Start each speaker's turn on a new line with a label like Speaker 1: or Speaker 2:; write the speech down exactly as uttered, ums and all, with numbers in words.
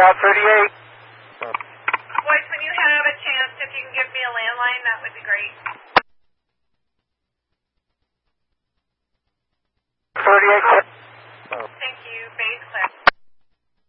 Speaker 1: out thirty-eight.
Speaker 2: Boys, when you have a chance, if you can give me a landline, that would be great.
Speaker 1: thirty-eight.